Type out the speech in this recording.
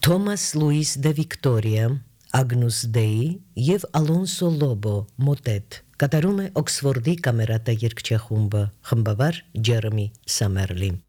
Թոմաս Լուիս դե Վիկտորիա, Ագնուս Դեի և Ալոնսո Լոբո մոտետ կատարում է Օքսֆորդի կամերատա երգչախումբը, խմբավար Ջերեմի Սամերլի։